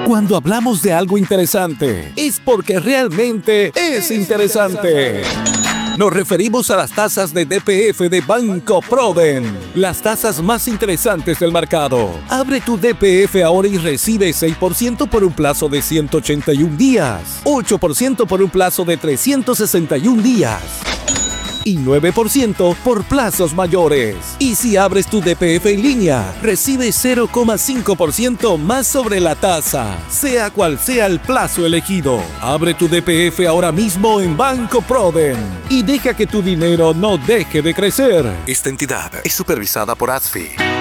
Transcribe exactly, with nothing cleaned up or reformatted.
Cuando hablamos de algo interesante, es porque realmente es interesante. Nos referimos a las tasas de D P F de Banco Proden, las tasas más interesantes del mercado. Abre tu D P F ahora y recibe seis por ciento por un plazo de ciento ochenta y un días, ocho por ciento por un plazo de trescientos sesenta y un días y nueve por ciento por plazos mayores. Y si abres tu D P F en línea, recibes cero coma cinco por ciento más sobre la tasa, sea cual sea el plazo elegido. Abre tu D P F ahora mismo en Banco Proden y deja que tu dinero no deje de crecer. Esta entidad es supervisada por A S F I.